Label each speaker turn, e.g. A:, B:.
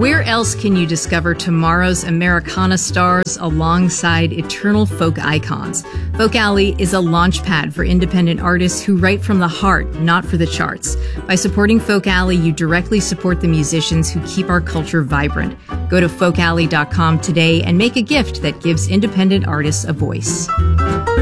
A: Where else can you discover tomorrow's Americana stars alongside eternal folk icons? Folk Alley is a launchpad for independent artists who write from the heart, not for the charts. By supporting Folk Alley, you directly support the musicians who keep our culture vibrant. Go to folkalley.com today and make a gift that gives independent artists a voice.